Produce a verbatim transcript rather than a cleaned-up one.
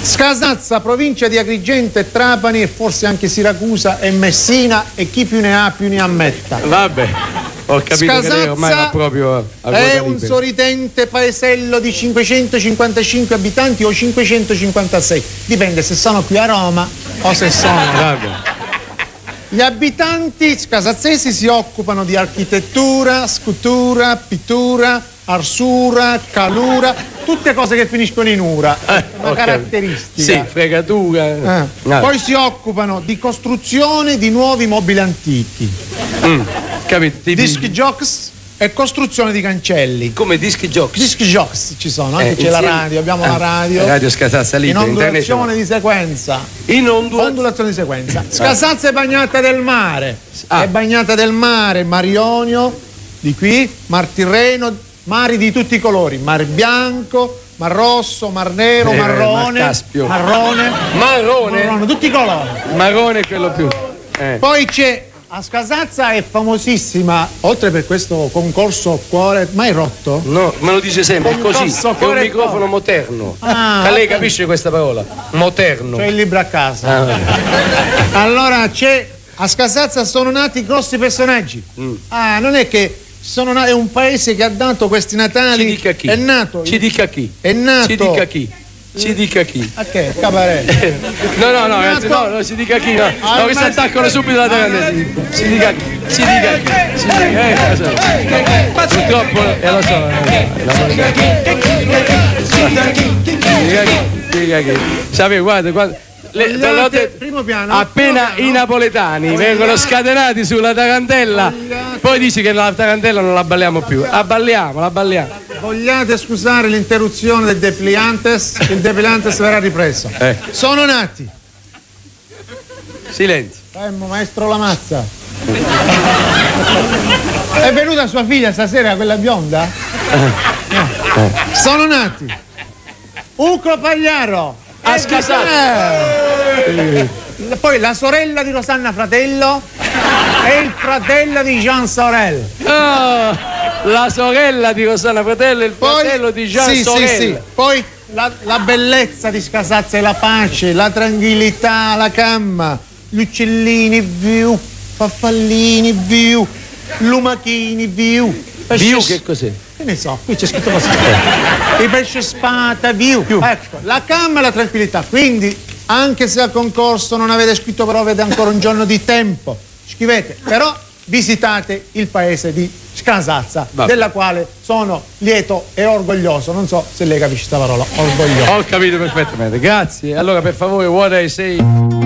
Scasazza, provincia di Agrigento e Trapani e forse anche Siracusa e Messina e chi più ne ha più ne ammetta. Vabbè, ho capito Scasazza che lei ormai va proprio a, a è un sorridente paesello di cinquecentocinquantacinque abitanti o cinquecentocinquantasei, dipende se sono qui a Roma o se sono. Vabbè. Gli abitanti scasazzesi si occupano di architettura, scultura, pittura, arsura, calura, tutte cose che finiscono in ura, Eh, una okay. caratteristica. Sì, fregatura. Eh. No. Poi si occupano di costruzione di nuovi mobili antichi, Mm, capito? Tipi- disc jocks e costruzione di cancelli. Come dischi giochi. Disc jocks ci sono, anche Eh, c'è la insieme- radio, abbiamo eh, la radio. Radio Scasazza lì, in ondulazione di sequenza. In ondulazione. Ondulazione di sequenza. Scasazza è bagnata del mare. Ah. È bagnata del mare, Mar Ionio, di qui, Mar Tirreno, mari di tutti i colori, Mar Bianco, Mar Rosso, Mar Nero, Eh, Marrone, Mar Caspio. Marrone, Marrone. Marrone, tutti i colori. Marrone è quello più. Eh. Poi c'è, a Scasazza è famosissima, oltre per questo concorso cuore, mai rotto? No, me lo dice sempre, è così. Concorso È un cuore e microfono cuore. moderno. Ah, Ma lei ok. capisce questa parola? Moderno. C'è il libro a casa. Ah. Allora c'è, a Scasazza sono nati grossi personaggi. Mm. Ah, non è che sono nati, è un paese che ha dato questi Natali. Ci dica chi. È nato. Ci dica chi. È nato. Ci dica chi. Ci dica chi. A che? Cabaret. No, no, no, ragazzi, no, no, ci dica chi. No, no che si attaccano subito la tarantella. Ci dica chi. Ci dica chi. Ci dica eh, lo so. Purtroppo, eh, lo so. Ci dica chi. Sapete, guarda, guarda. Le, te l'ho detto, Primo piano. appena primo i napoletani vengono scatenati sulla tarantella, poi dici che la tarantella non la balliamo più. La balliamo, la balliamo. Vogliate scusare l'interruzione del depliantes? Il depliantes verrà ripreso. Eh. Sono nati. Silenzio. Fermo, maestro Lamazza. È venuta sua figlia stasera, quella bionda? No. Sono nati Ucro Pagliaro A Scasazza. Eh. Poi la sorella di Rosanna Fratello e il fratello di Jean Sorel. Oh, la sorella di Rosanna Fratello e il Poi, fratello di Jean sì, Sorel. sì, sì. Poi la, la bellezza di Scasazza e la pace, la tranquillità, la calma, gli uccellini viu, farfallini viu, lumachini viu. pesce Viu s- che cos'è? Che ne so, qui c'è scritto così. I pesce spada viu. Ecco, la calma e la tranquillità. Quindi, anche se al concorso non avete scritto però avete ancora un giorno di tempo, scrivete, però visitate il paese di Scasazza, Va. della quale sono lieto e orgoglioso. Non so se lei capisce questa parola, orgoglioso. Ho capito perfettamente, grazie. Allora per favore, what I say.